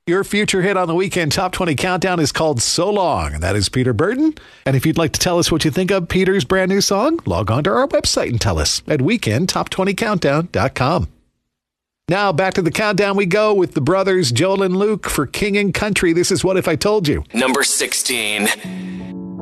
Your future hit on the Weekend Top 20 Countdown is called So Long, and that is Peter Burton. And if you'd like to tell us what you think of Peter's brand new song, log on to our website and tell us at weekendtop20countdown.com. Now back to the countdown we go with the brothers Joel and Luke for King and Country. This is What If I Told You. Number 16.